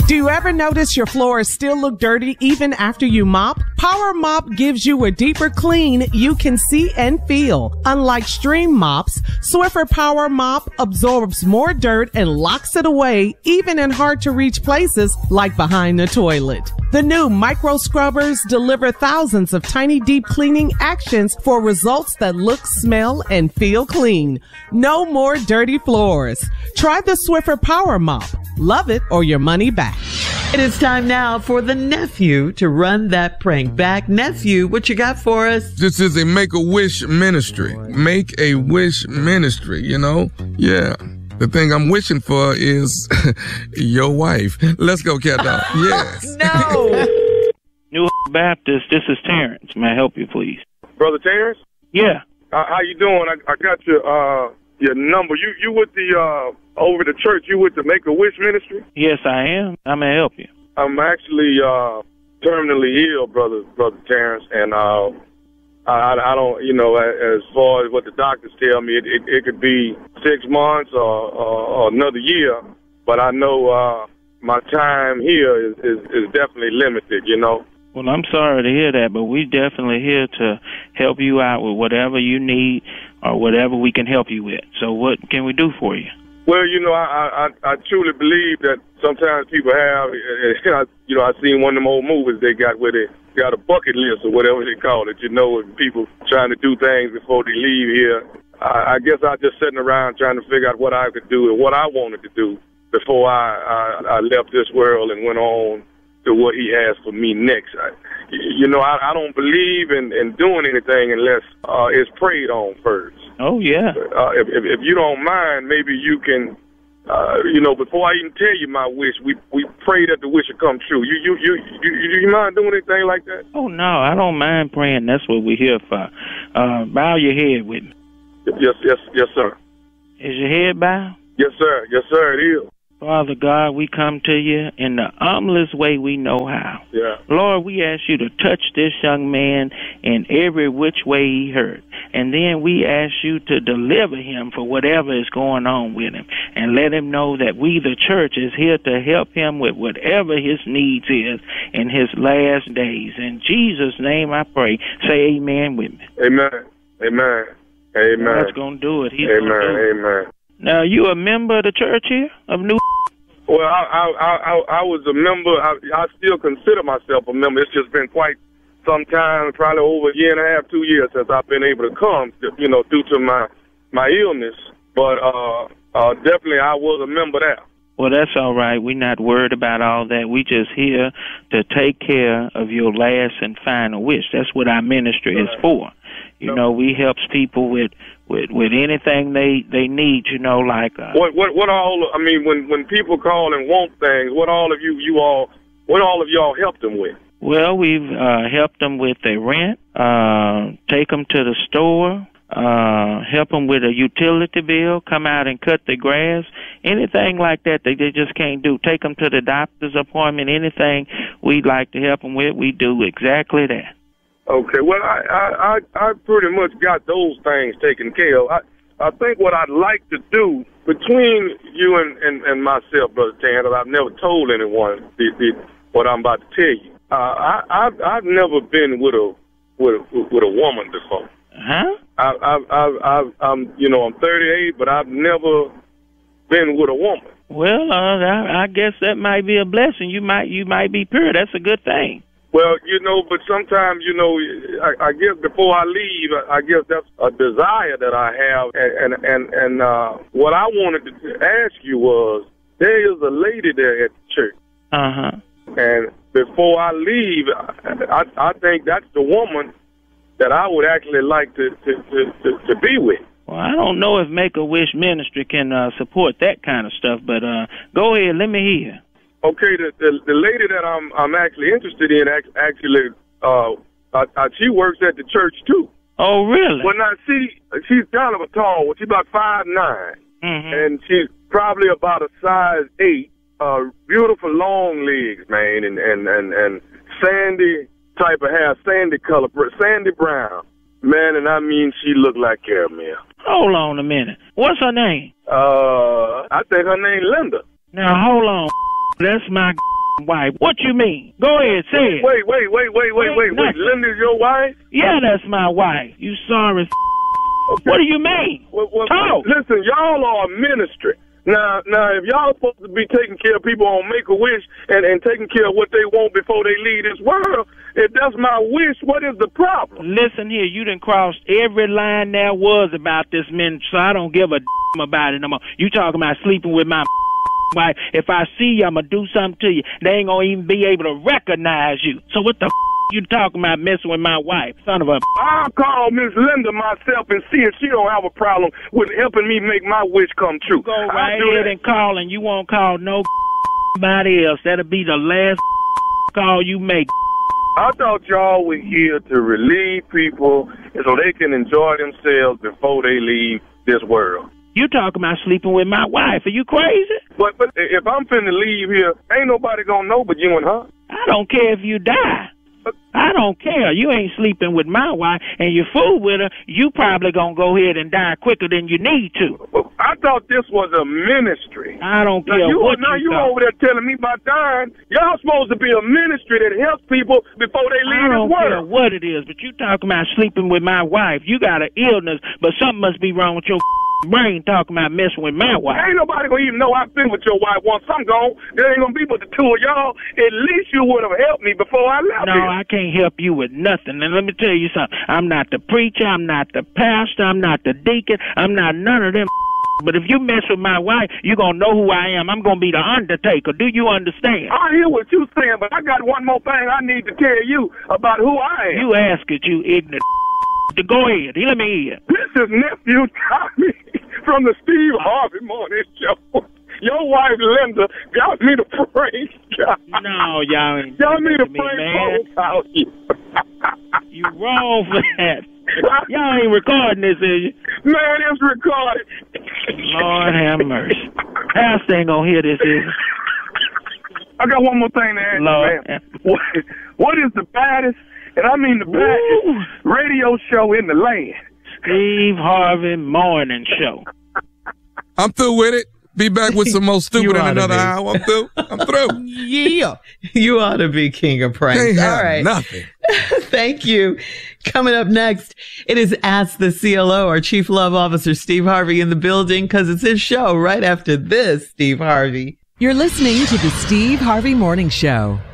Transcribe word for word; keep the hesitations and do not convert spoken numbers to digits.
Do you ever notice your floors still look dirty even after you mop? Power Mop gives you a deeper clean you can see and feel. Unlike stream mops, Swiffer Power Mop absorbs more dirt and locks it away even in hard to reach places like behind the toilet. The new micro scrubbers deliver thousands of tiny deep cleaning actions for results that look, smell, and feel clean. No more dirty floors. Try the Swiffer Power Mop. Love it or your money back. It is time now for the nephew to run that prank back. Nephew, what you got for us? This is a Make-A-Wish ministry. Make-A-Wish ministry, you know? Yeah. The thing I'm wishing for is your wife. Let's go, cat dog. Yes. No. New Baptist, this is Terrence. May I help you, please? Brother Terrence? Yeah. Uh, how you doing? I, I got your uh your number. You you with the uh over the church? You with the Make-A-Wish ministry? Yes, I am. I may help you. I'm actually uh terminally ill, brother brother Terrence, and uh I I don't you know as far as what the doctors tell me, it it, it could be six months or, or, or another year, but I know uh my time here is, is is definitely limited. You know. Well, I'm sorry to hear that, but we're definitely here to help you out with whatever you need or whatever we can help you with. So what can we do for you? Well, you know, I I, I truly believe that sometimes people have, you know, I seen one of them old movies they got where they got a bucket list or whatever they call it, you know, and people trying to do things before they leave here. I, I guess I just sitting around trying to figure out what I could do and what I wanted to do before I, I, I left this world and went on to what he has for me next. I, you know, I, I don't believe in, in doing anything unless uh, it's prayed on first. Oh, yeah. Uh, if, if, if you don't mind, maybe you can, uh, you know, before I even tell you my wish, we we pray that the wish will come true. You you you you, you, you mind doing anything like that? Oh, no, I don't mind praying. That's what we're here for. Uh, bow your head with me. Yes, yes, yes, sir. Is your head bowed? Yes, sir. Yes, sir, it is. Father God, we come to you in the humblest way we know how. Yeah. Lord, we ask you to touch this young man in every which way he hurt. And then we ask you to deliver him for whatever is going on with him. And let him know that we, the church, is here to help him with whatever his needs is in his last days. In Jesus' name I pray. Say amen with me. Amen. Amen. Amen. God's going to do it. He's amen. Gonna do it. Amen. Now, you a member of the church here of New? Well, I I I, I was a member. I, I still consider myself a member. It's just been quite some time, probably over a year and a half, two years since I've been able to come. You know, due to my my illness. But uh, uh, definitely, I was a member there. Well, that's all right. We're not worried about all that. We just here to take care of your last and final wish. That's what our ministry is for. You know, we helps people with, with, with anything they, they need, you know, like... Uh, what, what, what all, I mean, when, when people call and want things, what all of you, you all, what all of y'all help them with? Well, we've uh, helped them with their rent, uh, take them to the store, uh, help them with a utility bill, come out and cut the grass, anything like that that they just can't do. Take them to the doctor's appointment, anything we'd like to help them with, we do exactly that. Okay, well, I, I, I, I pretty much got those things taken care of. I, I think what I'd like to do between you and, and, and myself, Brother Tan, that I've never told anyone the, the, what I'm about to tell you. Uh, I, I've, I've never been with a with a, with a woman before. Huh? I, I, I, I, I'm, you know, I'm thirty-eight, but I've never been with a woman. Well, uh, I, I guess that might be a blessing. You might, you might be pure. That's a good thing. Well, you know, but sometimes, you know, I, I guess before I leave, I guess that's a desire that I have. And, and, and, and uh, what I wanted to ask you was, there is a lady there at the church. Uh-huh. And before I leave, I, I think that's the woman that I would actually like to, to, to, to, to be with. Well, I don't know if Make-A-Wish Ministry can uh, support that kind of stuff, but uh, go ahead, let me hear. Okay, the, the the lady that I'm I'm actually interested in actually uh, uh, uh she works at the church too. Oh, really? Well, now she she's kind of a tall one. She's about five nine, mm-hmm. and she's probably about a size eight. Uh, beautiful long legs, man, and and and and sandy type of hair, sandy color, sandy brown, man. And I mean, she looked like caramel. Hold on a minute. What's her name? Uh, I think her name Linda. Now hold on. That's my wife. What you mean? Go ahead, say it. Wait, wait, wait, wait, wait, wait, wait. Linda's your wife? Yeah, that's my wife. You sorry. Okay. What do you mean? Well, well, Talk. Listen, y'all are a ministry. Now, now, if y'all supposed to be taking care of people on Make-A-Wish and, and taking care of what they want before they leave this world, if that's my wish, what is the problem? Listen here, you done crossed every line there was about this ministry, so I don't give a damn about it no more. You talking about sleeping with my wife. If I see you, I'm going to do something to you. They ain't going to even be able to recognize you. So what the f*** you talking about messing with my wife, son of a... I'll call Miss Linda myself and see if she don't have a problem with helping me make my wish come true. Go right ahead and call, and you won't call nobody else. That'll be the last call you make. I thought y'all were here to relieve people so they can enjoy themselves before they leave this world. You talking about sleeping with my wife. Are you crazy? But, but if I'm finna leave here, ain't nobody gonna know but you and her. I don't care if you die. I don't care. You ain't sleeping with my wife, and you fool with her, you probably gonna go ahead and die quicker than you need to. I thought this was a ministry. I don't now care you, what now you you thought. over there telling me about dying. Y'all supposed to be a ministry that helps people before they leave I don't this care world. what it is, but you talking about sleeping with my wife. You got an illness, but something must be wrong with your brain talking about messing with my wife. Ain't nobody gonna even know I've been with your wife once I'm gone. There ain't gonna be but the two of y'all. At least you would have helped me before I left No, here. I can't help you with nothing. And let me tell you something. I'm not the preacher. I'm not the pastor. I'm not the deacon. I'm not none of them. But if you mess with my wife, you're going to know who I am. I'm going to be the Undertaker. Do you understand? I hear what you're saying, but I got one more thing I need to tell you about who I am. You ask it, you ignorant. Go ahead. Let me hear. This is nephew Tommy from the Steve Harvey Morning Show. Your wife Linda got me to pray. No, y'all ain't. Y'all need to me, pray man. about you. You wrong for that. Y'all ain't recording this, is you? Man, it's recorded. Lord have mercy. Pastor ain't gonna hear this, is he? I got one more thing to ask Lord. you, man. What, what is the baddest, and I mean the baddest, Ooh. radio show in the land? Steve Harvey Morning Show. I'm through with it. Be back with some more stupid You in oughta another be. hour. I'm through. I'm through. Yeah. You ought to be king of pranks. Can't have All right. nothing. Thank you. Coming up next, it is Ask the C L O, our Chief Love Officer, Steve Harvey, in the building, because it's his show right after this, Steve Harvey. You're listening to the Steve Harvey Morning Show.